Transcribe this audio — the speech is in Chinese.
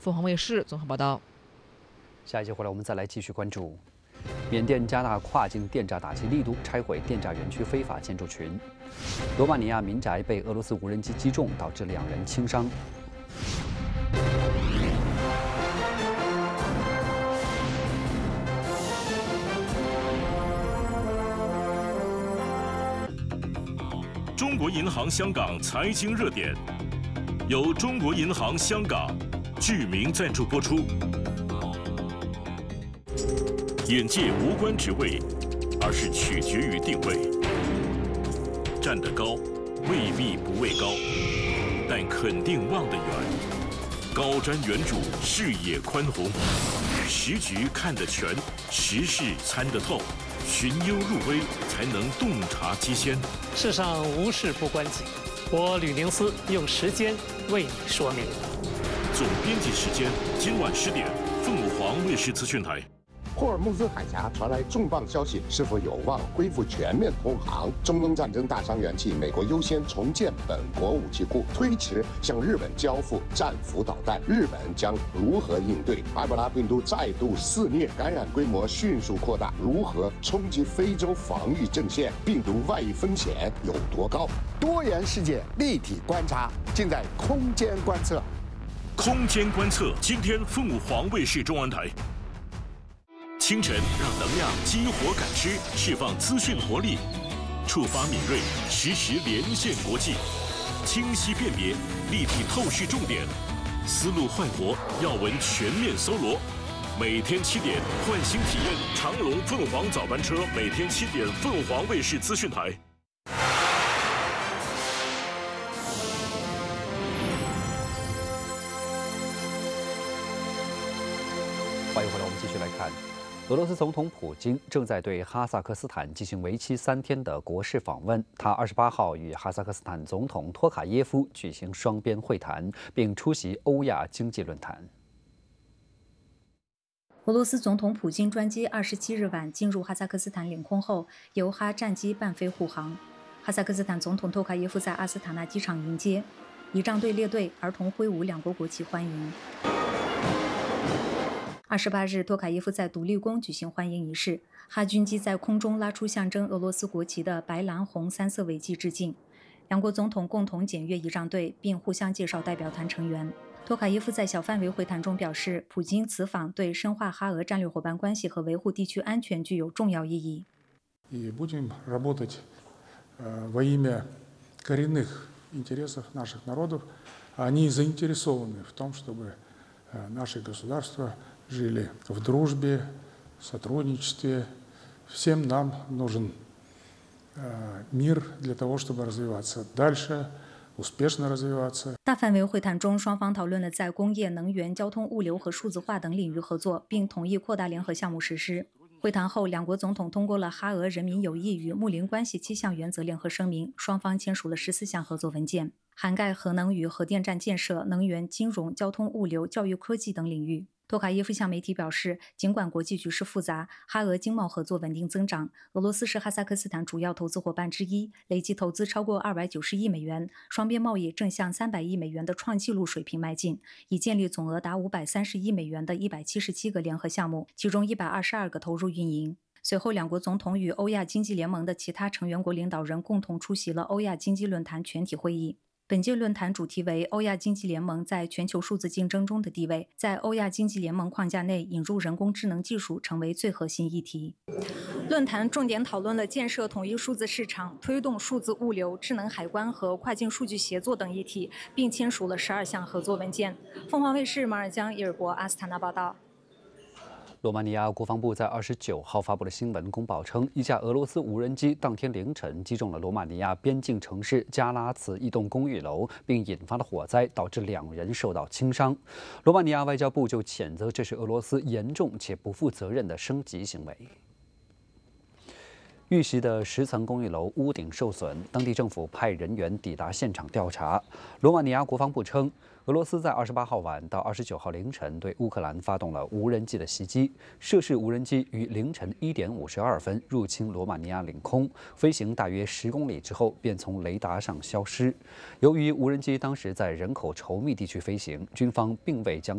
凤凰卫视综合报道。 下一节回来，我们再来继续关注。缅甸加大跨境电诈打击力度，拆毁电诈园区非法建筑群。罗马尼亚民宅被俄罗斯无人机击中，导致2人轻伤。 中国银行香港财经热点，由中国银行香港具名赞助播出。眼界无关职位，而是取决于定位。站得高，未必不畏高，但肯定望得远。高瞻远瞩，视野宽宏，时局看得全，时事参得透，寻幽入微，才能洞察机先。 世上无事不关己，我吕宁思用时间为你说明。 总编辑时间，今晚10点，凤凰卫视资讯台。 霍尔木兹海峡传来重磅消息，是否有望恢复全面通航？中东战争大伤元气，美国优先重建本国武器库，推迟向日本交付战斧导弹，日本将如何应对？埃博拉病毒再度肆虐，感染规模迅速扩大，如何冲击非洲防御阵线？病毒外溢风险有多高？多元世界立体观察，尽在空间观测。 空间观测，今天凤凰卫视中文台。清晨让能量激活感知，释放资讯活力，触发敏锐，实时连线国际，清晰辨别，立体透视重点，思路焕活，要闻全面搜罗。每天7点，换新体验长龙凤凰早班车，每天7点，凤凰卫视资讯台。 欢迎回来，我们继续来看。俄罗斯总统普京正在对哈萨克斯坦进行为期3天的国事访问。他28号与哈萨克斯坦总统托卡耶夫举行双边会谈，并出席欧亚经济论坛。 俄罗斯总统普京专机27日晚进入哈萨克斯坦领空后，由哈战机伴飞护航。哈萨克斯坦总统托卡耶夫在阿斯塔纳机场迎接，仪仗队列队，儿童挥舞2国国旗欢迎。28日，托卡耶夫在独立宫举行欢迎仪式，哈军机在空中拉出象征俄罗斯国旗的白蓝红3色尾旗致敬。两国总统共同检阅仪仗队，并互相介绍代表团成员。托卡耶夫在小范围会谈中表示，普京此访对深化哈俄战略伙伴关系和维护地区安全具有重要意义。 И будем работать во имя коренных интересов наших народов. Они заинтересованы в том, чтобы наши государства жили в дружбе, сотрудничестве. Всем нам нужен мир для того, чтобы развиваться дальше, успешно развиваться. 大范围会谈中，双方讨论了在工业、能源、交通、物流和数字化等领域合作，并同意扩大联合项目实施。会谈后，两国总统通过了哈俄人民友谊与睦邻关系7项原则联合声明，双方签署了14项合作文件，涵盖核能与核电站建设、能源、金融、交通、物流、教育、科技等领域。托卡耶夫向媒体表示，尽管国际局势复杂，哈俄经贸合作稳定增长，俄罗斯是哈萨克斯坦主要投资伙伴之一，累计投资超过290亿美元，双边贸易正向300亿美元的创纪录水平迈进，已建立总额达530亿美元的177个联合项目，其中122个投入运营。随后，两国总统与欧亚经济联盟的其他成员国领导人共同出席了欧亚经济论坛全体会议。本届论坛主题为欧亚经济联盟在全球数字竞争中的地位，在欧亚经济联盟框架内引入人工智能技术成为最核心议题。论坛重点讨论了建设统一数字市场、推动数字物流、智能海关和跨境数据协作等议题，并签署了12项合作文件。凤凰卫视马尔江伊尔国阿斯塔纳报道。 罗马尼亚国防部在29号发布了新闻公报称，一架俄罗斯无人机当天凌晨击中了罗马尼亚边境城市加拉茨一栋公寓楼，并引发了火灾，导致2人受到轻伤。罗马尼亚外交部就谴责这是俄罗斯严重且不负责任的升级行为。遇袭的10层公寓楼屋顶受损，当地政府派人员抵达现场调查。罗马尼亚国防部称，俄罗斯在28号晚到29号凌晨对乌克兰发动了无人机的袭击，涉事无人机于凌晨1点52分入侵罗马尼亚领空，飞行大约10公里之后便从雷达上消失。由于无人机当时在人口稠密地区飞行，军方并未将